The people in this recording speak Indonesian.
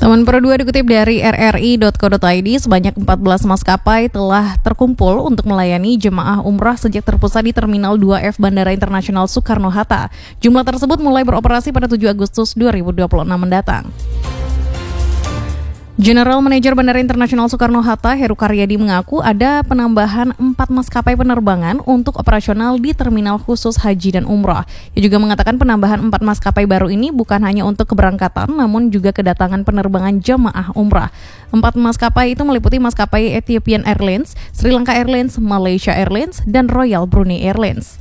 Teman Pro 2 dikutip dari rri.co.id, sebanyak 14 maskapai telah terkumpul untuk melayani jemaah umrah sejak terpusat di Terminal 2F Bandara Internasional Soekarno-Hatta. Jumlah tersebut mulai beroperasi pada 7 Agustus 2026 mendatang. General Manager Bandara Internasional Soekarno-Hatta, Heru Karyadi, mengaku ada penambahan 4 maskapai penerbangan untuk operasional di Terminal Khusus Haji dan Umrah. Ia juga mengatakan penambahan 4 maskapai baru ini bukan hanya untuk keberangkatan, namun juga kedatangan penerbangan jemaah umrah. 4 maskapai itu meliputi maskapai Ethiopian Airlines, Sri Lanka Airlines, Malaysia Airlines, dan Royal Brunei Airlines.